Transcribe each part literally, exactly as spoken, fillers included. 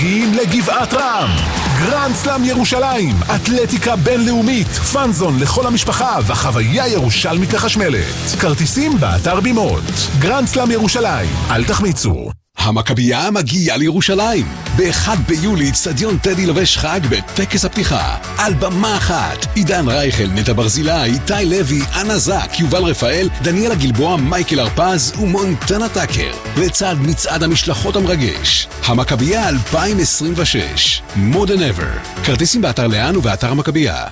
עם לגבעת רם, גרנד סלאם ירושלים, אתלטיקה בינלאומית, פאנזון לכל המשפחה וחוויה ירושלמית לחשמלת. כרטיסים באתר בימות. גרנד סלאם ירושלים, אל תחמיצו. המכבייה מגיעה לירושלים. ב-אחד ביולי אצטדיון טדי לובש חג בטקס הפתיחה. על במה אחת, עידן רייכל, נטע ברזילה, איתי לוי, אנה זק, יובל רפאל, דניאלה גלבוע, מייקל ארפז ומונטנה טאקר. לצד מצעד המשלחות המרגש. המכבייה אלפיים עשרים ושש. More than ever. כרטיסים באתר לאן ובאתר המכבייה.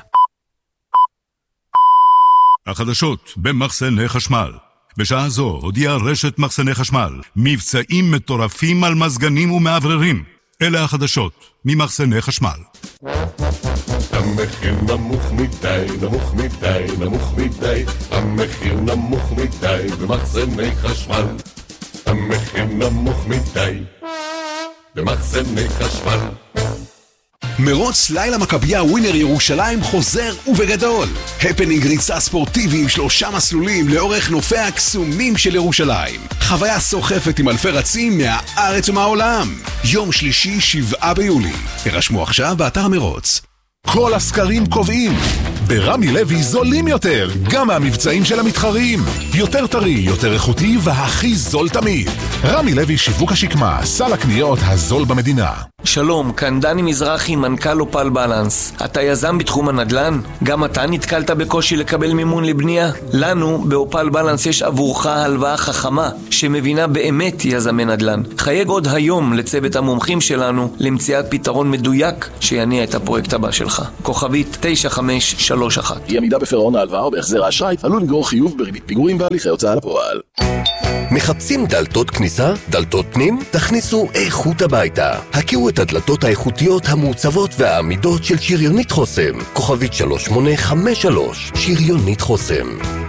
החדשות במחסני חשמל. בשעה זו הודיעה רשת מחסני חשמל מבצעים מטורפים על מזגנים ומעבררים. אלה החדשות ממחסני חשמל. המחיר נמוך מדי, נמוך מדי, נמוך מדי. המחיר נמוך מדי במחסני חשמל. המחיר נמוך מדי במחסני חשמל. מרוץ לילה מכבייה ווינר ירושלים חוזר ובגדול. הפנינג ריצה ספורטיבי עם שלושה מסלולים לאורך נופי הקסומים של ירושלים. חוויה סוחפת עם אלפי רצים מהארץ ומהעולם. יום שלישי שבעה ביולי. הרשמו עכשיו באתר המרוץ. כל הסקרים קובעים, ברמי לוי זולים יותר, גם מהמבצעים של המתחרים. יותר טרי, יותר איכותי והכי זול תמיד. רמי לוי שיווק השקמה, סל הקניות הזול במדינה. שלום, כאן דני מזרחי, מנכ"ל אופל בלנס. אתה יזם בתחום הנדל"ן? גם אתה נתקלת בקושי לקבל מימון לבנייה? לנו באופל בלנס יש עבורך הלוואה חכמה שמבינה באמת יזמי נדל"ן. חייג עוד היום לצוות המומחים שלנו למציאת פתרון מדויק שיניע את הפרויקט הבא שלך. כוכבית תשע חמש שלוש אחת. אי עמידה בפירעון ההלוואה או בהחזר האשראי עלול לגרור חיוב בריבית פיגורים והליכי הוצאה לפועל. מחפשים דלתות כניסה? דלתות פנים? תכניסו איכות הביתה. הכירו את הדלתות האיכותיות המעוצבות והעמידות של שריונית חוסם. כוכבית שלוש שמונה חמש שלוש. שריונית חוסם.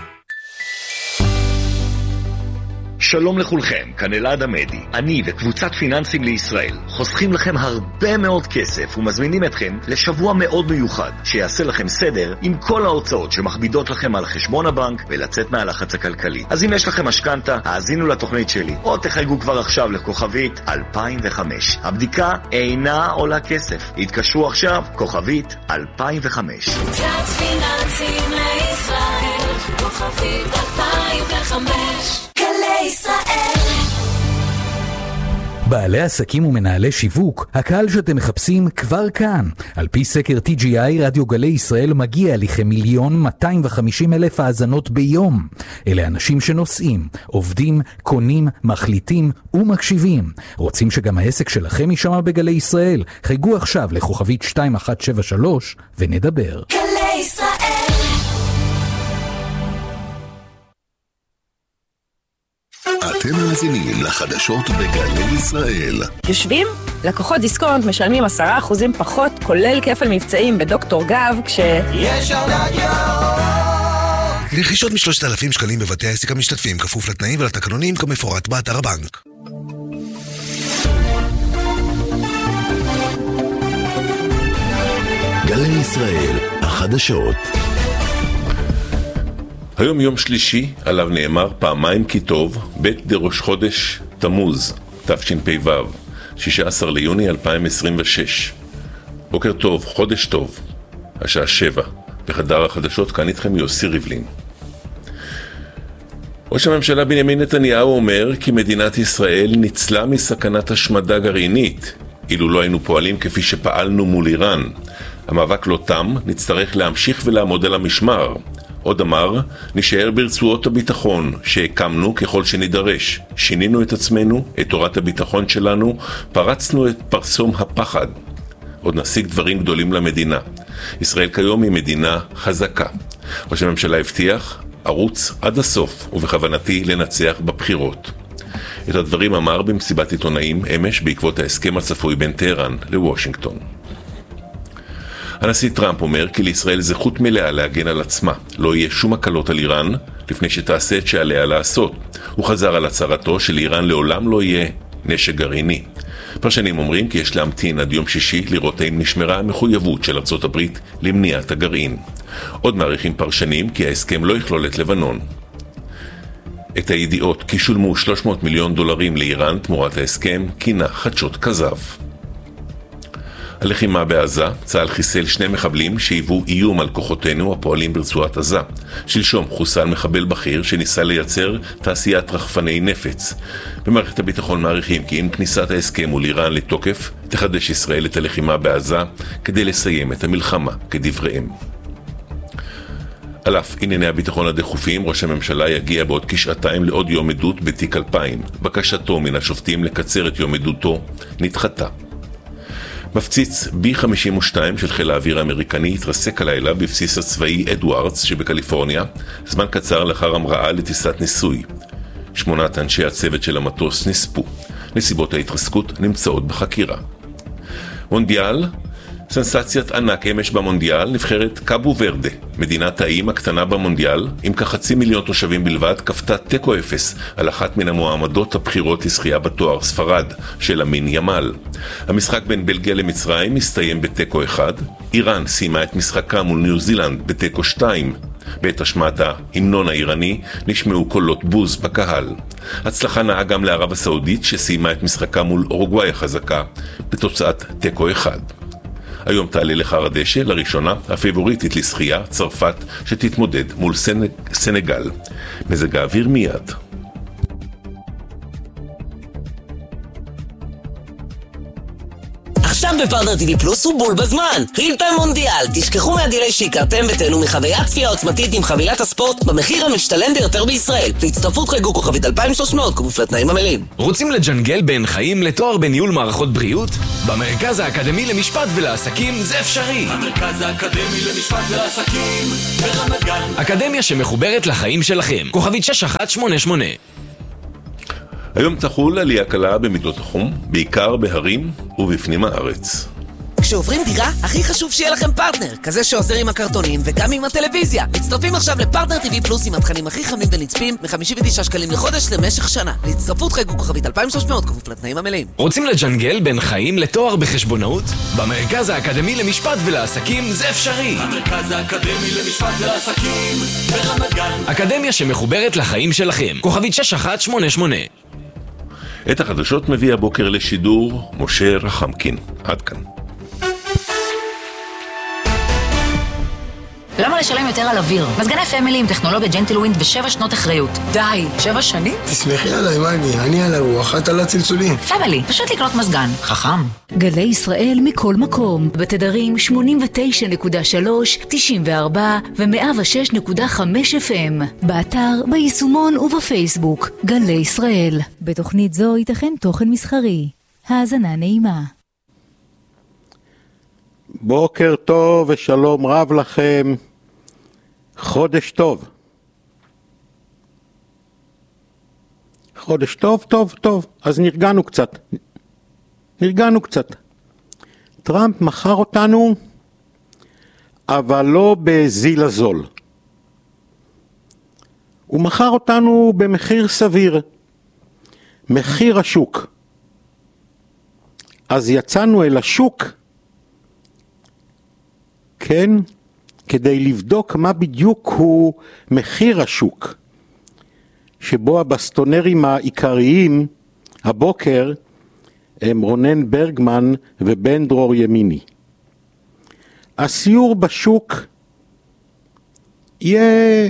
שלום לכולכם, כאן אלעד עמדי. אני וקבוצת פיננסים לישראל חוסכים לכם הרבה מאוד כסף ומזמינים אתכם לשבוע מאוד מיוחד שיעשה לכם סדר עם כל ההוצאות שמכבידות לכם על חשבון הבנק ולצאת מהלחץ הכלכלי. אז אם יש לכם משכנתה, האזינו לתוכנית שלי או תחייגו כבר עכשיו לכוכבית אלפיים וחמש. הבדיקה אינה עולה כסף. התקשרו עכשיו, כוכבית אלפיים וחמש. קבוצת פיננסים לישראל, כוכבית אלפיים וחמש. ישראל. בעלי עסקים ומנהלי שיווק, הקהל שאתם מחפשים כבר כאן. על פי סקר טי ג'י איי, רדיו גלי ישראל מגיע לכמיליון מאתיים וחמישים אלף האזנות ביום. אלה אנשים שנוסעים, עובדים, קונים, מחליטים ומקשיבים. רוצים שגם העסק שלכם יישמע בגלי ישראל? חייגו עכשיו לכוכבית שתיים אחת שבע שלוש ונדבר. גלי ישראל. אתם מאזינים לחדשות בגלי ישראל. יושבים? לקוחות דיסקונט משלמים עשרה אחוזים פחות, כולל כפל מבצעים בדוקטור גב, כש... יש ארנק ירוק! רכישות משלושת אלפים שקלים בבתי העסק המשתתפים, כפוף לתנאים ולתקנונים כמפורט באתר הבנק. גלי ישראל, החדשות. היום יום שלישי, עליו נאמר פעמיים כי טוב, בית דראש חודש תמוז, תשפ"ו, שישה עשר ליוני אלפיים עשרים ושש. בוקר טוב, חודש טוב, השעה שבע, בחדר החדשות, כאן איתכם יוסי ריבלין. ראש הממשלה בנימין נתניהו אומר כי מדינת ישראל ניצלה מסכנת השמדה גרעינית, אילו לא היינו פועלים כפי שפעלנו מול איראן. המאבק לא תם, נצטרך להמשיך ולעמוד על המשמר. עוד אמר, נשאר ברצועות הביטחון שהקמנו ככל שנידרש. שינינו את עצמנו, את תורת הביטחון שלנו, פרצנו את פרסום הפחד. עוד נשיג דברים גדולים למדינה. ישראל כיום היא מדינה חזקה. ראש הממשלה הבטיח, ערוץ עד הסוף, ובכוונתי לנצח בבחירות. את הדברים אמר במסיבת עיתונאים אמש בעקבות ההסכם הצפוי בין טהרן לוושינגטון. הנשיא טראמפ אומר כי לישראל זכות מלאה להגן על עצמה. לא יהיה שום הקלות על איראן לפני שתעשה את שעליה לעשות. הוא חזר על הצהרתו שלאיראן לעולם לא יהיה נשק גרעיני. פרשנים אומרים כי יש להמתין עד יום שישי לראות האם נשמרה המחויבות של ארצות הברית למניעת הגרעין. עוד מעריכים פרשנים כי ההסכם לא יכלול את לבנון. את הידיעות כי שולמו שלוש מאות מיליון דולרים לאיראן תמורת ההסכם כינה חדשות כזב. הלחימה בעזה, צה"ל חיסל שני מחבלים שהיוו איום על כוחותינו הפועלים ברצועת עזה. שלשום חוסל מחבל בכיר שניסה לייצר תעשיית רחפני נפץ. במערכת הביטחון מעריכים כי עם כניסת ההסכם מול איראן לתוקף, תחדש ישראל את הלחימה בעזה כדי לסיים את המלחמה כדבריהם. על אף ענייני הביטחון הדחופים, ראש הממשלה יגיע בעוד כשעתיים לעוד יום עדות בתיק אלפיים. בקשתו מן השופטים לקצר את יום עדותו נדחתה. מפציץ בי חמישים ושתיים של חיל האוויר האמריקני התרסק הלילה בבסיס הצבאי אדוארדס שבקליפורניה, זמן קצר לאחר המראה לטיסת ניסוי. שמונת אנשי הצוות של המטוס נספו. נסיבות ההתרסקות נמצאות בחקירה. מונדיאל, סנסציית ענק אמש במונדיאל, נבחרת קאבו ורדה, מדינת האיים הקטנה במונדיאל, עם כחצי מיליון תושבים בלבד, כפתה תיקו אפס על אחת מן המועמדות הבחירות לזכייה בתואר ספרד, של אמין ימל. המשחק בין בלגיה למצרים מסתיים בתיקו אחד, איראן סיימה את משחקה מול ניו זילנד בתיקו שתיים. בעת השמעת ההמנון האיראני נשמעו קולות בוז בקהל. הצלחה נאה גם לערב הסעודית שסיימה את משחקה מול אורוגוואי החזקה בתוצאת תיקו אחד. היום תעלה לחר הדשא לראשונה הפיבוריטית לזכייה, צרפת, שתתמודד מול סנג... סנגל. מזג האוויר מיד. עכשיו בפרטנר טי וי פלוס הוא בול בזמן. ריל טיים מונדיאל. תשכחו מהדילי שהכרתם ותהנו מחוויית צפייה עוצמתית עם חבילת הספורט במחיר המשתלם ביותר בישראל. להצטרפות חייגו כוכבית אלפיים ושלוש מאות כפוף לתנאים המלאים. רוצים לג'נגל בין חיים לתואר בניהול מערכות בריאות? במרכז האקדמי למשפט ולעסקים זה אפשרי. המרכז האקדמי למשפט ולעסקים ברמת גן. אקדמיה שמחוברת לחיים שלכם. כוכבית שש אחת שמונה שמונה. היום תחול עלייה קלה במידות החום, בעיקר בהרים ובפנים הארץ. כשעוברים דירה, הכי חשוב שיהיה לכם פרטנר, כזה שעוזר עם הקרטונים וגם עם הטלוויזיה. מצטרפים עכשיו לפרטנר טי וי פלוס עם התכנים הכי חמים ונצפים מ-חמישים ותשעה שקלים לחודש למשך שנה. להצטרפות חייגו כוכבית אלפיים ושלוש מאות כפוף לתנאים המלאים. רוצים לג'נגל בין חיים לתואר בחשבונאות? במרכז האקדמי למשפט ולעסקים זה אפשרי. המרכז האקדמי למשפט ולעסקים ברמת גן. אקדמיה שמחוברת לחיים שלכם. כוכבית שש אחת שמונה שמונה. את החדשות מביא הבוקר לשידור משה רחמקין. עד כאן. למה לשלם יותר על אוויר? מזגני פמילי עם טכנולוגיה ג'נטלווינד ושבע שנות אחריות. די, שבע שנים? תסמכי עליי, מגי, אני על הרוח, את על הצלצולים. פמילי, פשוט לקנות מזגן. חכם. גלי ישראל מכל מקום, בתדרים שמונים ותשע נקודה שלוש, תשעים וארבע ו-מאה ושש נקודה חמש אף אם. באתר, ביישומון ובפייסבוק. גלי ישראל. בתוכנית זו ייתכן תוכן מסחרי. האזנה נעימה. בוקר טוב ושלום רב לכם. חודש טוב. חודש טוב, טוב, טוב. אז נרגענו קצת. נרגענו קצת. טראמפ מכר אותנו, אבל לא בזיל הזול. הוא מכר אותנו במחיר סביר. מחיר השוק. אז יצאנו אל השוק, כן, כדי לבדוק מה בדיוק הוא מחיר השוק, שבו הבסטונרים העיקריים הבוקר הם רונן ברגמן ובן דרור ימיני. הסיור בשוק יהיה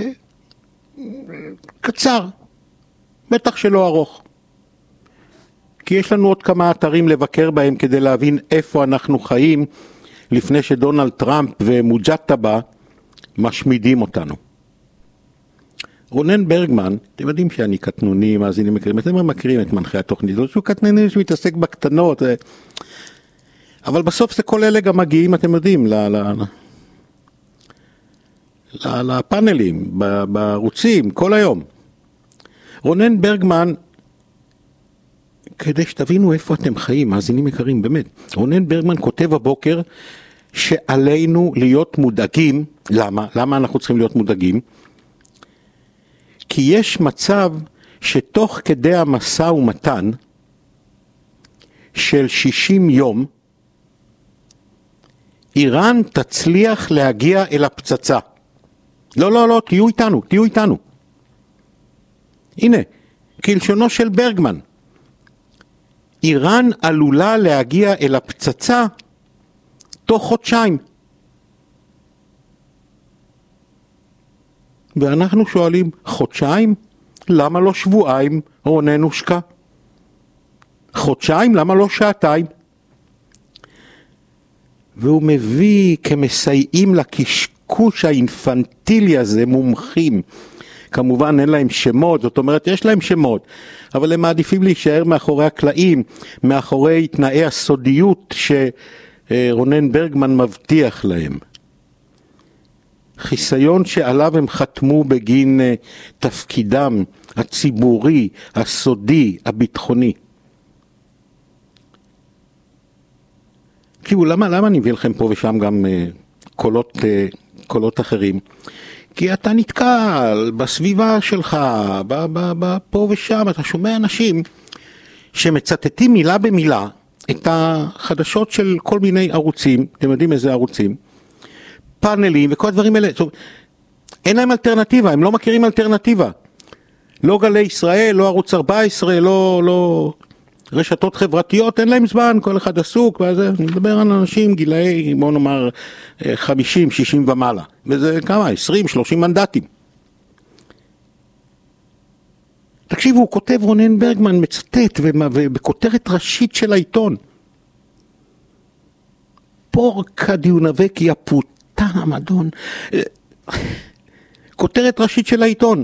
קצר, בטח שלא ארוך, כי יש לנו עוד כמה אתרים לבקר בהם כדי להבין איפה אנחנו חיים, לפני שדונלד טראמפ ומוג'טבה משמידים אותנו. רונן ברגמן, אתם יודעים שאני קטנוני, מאזינים מכירים, אתם מכירים את מנחי התוכנית, זאת שהוא קטנוני שמתעסק בקטנות, אבל בסוף זה כל אלה גם מגיעים, אתם יודעים, לפאנלים, בערוצים, כל היום. רונן ברגמן, כדי שתבינו איפה אתם חיים, מאזינים יקרים, באמת. רונן ברגמן כותב הבוקר שעלינו להיות מודאגים. למה? למה אנחנו צריכים להיות מודאגים? כי יש מצב שתוך כדי המשא ומתן של שישים יום, איראן תצליח להגיע אל הפצצה. לא, לא, לא, תהיו איתנו, תהיו איתנו. הנה, כלשונו של ברגמן. איראן עלולה להגיע אל הפצצה תוך חודשיים. ואנחנו שואלים, חודשיים? למה לא שבועיים, רונן הושקע? חודשיים? למה לא שעתיים? והוא מביא כמסייעים לקשקוש האינפנטילי הזה מומחים. כמובן אין להם שמות, זאת אומרת יש להם שמות, אבל הם מעדיפים להישאר מאחורי הקלעים, מאחורי תנאי הסודיות שרונן ברגמן מבטיח להם. חיסיון שעליו הם חתמו בגין תפקידם הציבורי, הסודי, הביטחוני. כאילו, למה, למה אני מביא לכם פה ושם גם uh, קולות, uh, קולות אחרים? כי אתה נתקל בסביבה שלך, ב, ב, ב, פה ושם, אתה שומע אנשים שמצטטים מילה במילה את החדשות של כל מיני ערוצים, אתם יודעים איזה ערוצים, פאנלים וכל הדברים האלה, זאת, אין להם אלטרנטיבה, הם לא מכירים אלטרנטיבה. לא גלי ישראל, לא ערוץ ארבע עשרה, לא, לא רשתות חברתיות, אין להם זמן, כל אחד עסוק, וזה, אני מדבר על אנשים גילאי, בוא נאמר, חמישים, שישים ומעלה, וזה כמה, עשרים, שלושים מנדטים. תקשיבו, הוא כותב, רונן ברגמן מצטט, ובכותרת ראשית של העיתון, פורקה דיונבקי הפוטה המדון, כותרת ראשית של העיתון,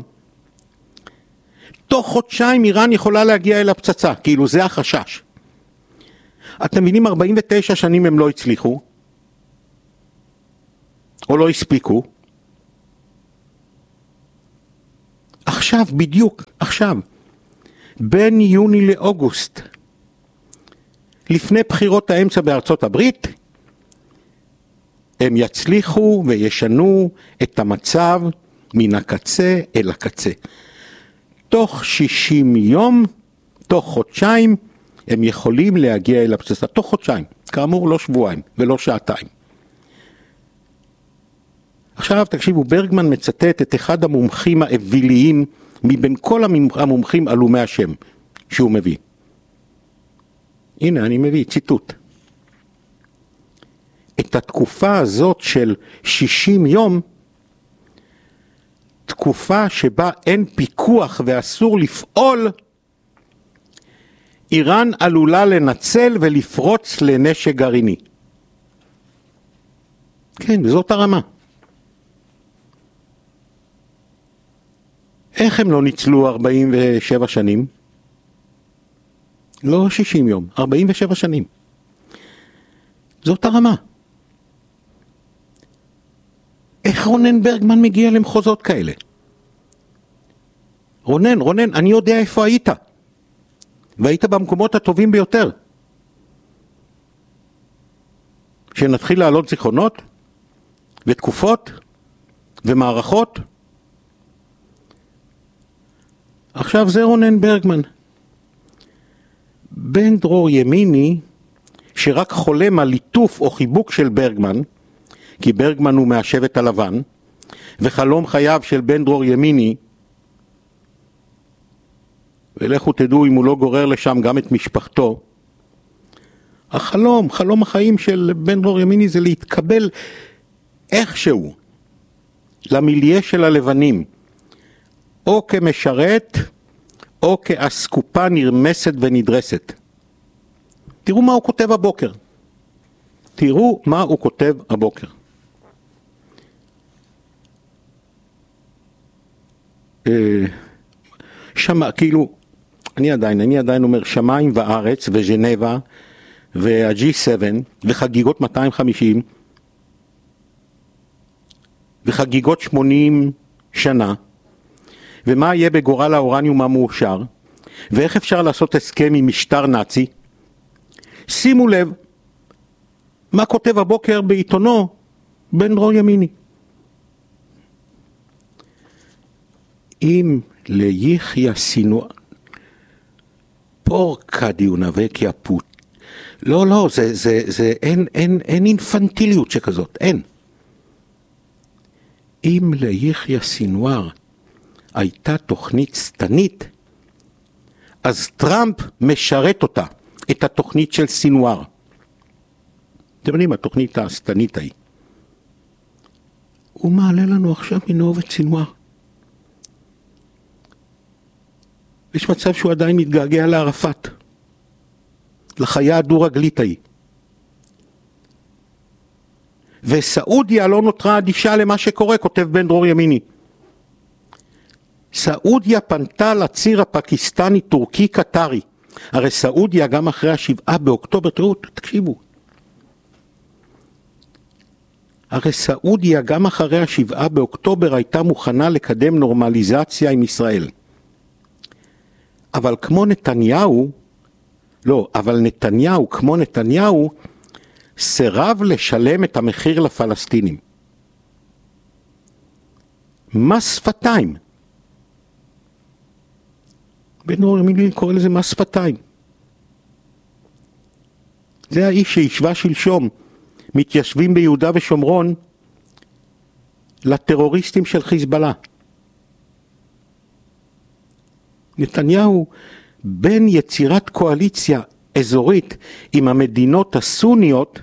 תוך חודשיים איראן יכולה להגיע אל הפצצה, כאילו זה החשש. אתם מבינים, ארבעים ותשע שנים הם לא הצליחו, או לא הספיקו. עכשיו, בדיוק, עכשיו, בין יוני לאוגוסט, לפני בחירות האמצע בארצות הברית, הם יצליחו וישנו את המצב מן הקצה אל הקצה. תוך שישים יום, תוך חודשיים, הם יכולים להגיע אל הפצצה. תוך חודשיים, כאמור לא שבועיים ולא שעתיים. עכשיו תקשיבו, ברגמן מצטט את אחד המומחים האוויליים מבין כל המומחים עלומי השם שהוא מביא. הנה אני מביא ציטוט. את התקופה הזאת של שישים יום, תקופה שבה אין פיקוח ואסור לפעול, איראן עלולה לנצל ולפרוץ לנשק גרעיני. כן, זאת הרמה. איך הם לא ניצלו ארבעים ושבע שנים? לא שישים יום, ארבעים ושבע שנים. זאת הרמה. איך רונן ברגמן מגיע למחוזות כאלה? רונן, רונן, אני יודע איפה היית. והיית במקומות הטובים ביותר. שנתחיל לעלות זיכרונות, ותקופות, ומערכות. עכשיו זה רונן ברגמן. בן דרור ימיני, שרק חולם על ליטוף או חיבוק של ברגמן, כי ברגמן הוא מהשבט הלבן, וחלום חייו של בן דרור ימיני, ולכו תדעו אם הוא לא גורר לשם גם את משפחתו, החלום, חלום החיים של בן דרור ימיני זה להתקבל איכשהו למיליה של הלבנים, או כמשרת, או כאסקופה נרמסת ונדרסת. תראו מה הוא כותב הבוקר. תראו מה הוא כותב הבוקר. שמה, כאילו, אני עדיין, אני עדיין אומר, שמיים וארץ וז'נבה וה-ג'י סבע וחגיגות מאתיים וחמישים וחגיגות שמונים שנה, ומה יהיה בגורל האורניום המאושר, ואיך אפשר לעשות הסכם עם משטר נאצי. שימו לב מה כותב הבוקר בעיתונו בן דרור ימיני. אם ליחיה סינואר פורקה דיונבקי הפוט, לא לא זה זה זה אין אין אין אינפנטיליות שכזאת, אין. אם ליחיה סינואר הייתה תוכנית סתנית, אז טראמפ משרת אותה, את התוכנית של סינואר. אתם יודעים, התוכנית הסטנית ההיא. הוא מעלה לנו עכשיו מנוב את סינואר. יש מצב שהוא עדיין מתגעגע לערפאת, לחיה הדו-רגלית ההיא. וסעודיה לא נותרה אדישה למה שקורה, כותב בן דרור ימיני. סעודיה פנתה לציר הפקיסטני טורקי קטרי. הרי סעודיה גם אחרי השבעה באוקטובר, תראו, תקשיבו. הרי סעודיה גם אחרי השבעה באוקטובר הייתה מוכנה לקדם נורמליזציה עם ישראל. אבל כמו נתניהו, לא, אבל נתניהו כמו נתניהו, סירב לשלם את המחיר לפלסטינים. מס שפתיים. בן אור ימיני קורא לזה מס שפתיים. זה האיש שישבה שלשום, מתיישבים ביהודה ושומרון, לטרוריסטים של חיזבאללה. נתניהו, בין יצירת קואליציה אזורית עם המדינות הסוניות,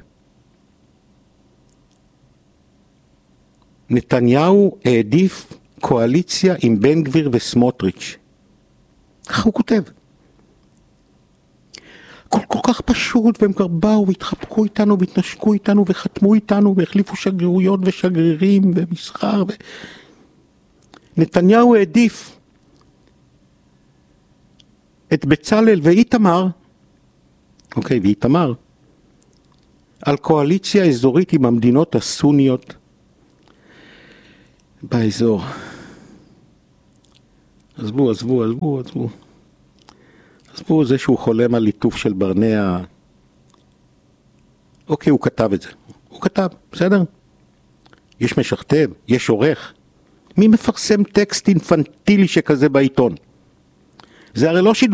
נתניהו העדיף קואליציה עם בן גביר וסמוטריץ'. ככה הוא כותב. כל, כל כך פשוט, והם כבר באו והתחבקו איתנו והתנשקו איתנו וחתמו איתנו והחליפו שגרירויות ושגרירים ומסחר. ו... נתניהו העדיף את בצלאל ואיתמר, אוקיי, ואיתמר, על קואליציה אזורית עם המדינות הסוניות באזור. עזבו, עזבו, עזבו, עזבו. עזבו זה שהוא חולם על ליטוף של ברנע. אוקיי, הוא כתב את זה. הוא כתב, בסדר? יש משכתב, יש עורך. מי מפרסם טקסט אינפנטילי שכזה בעיתון? זה הרי לא שידור.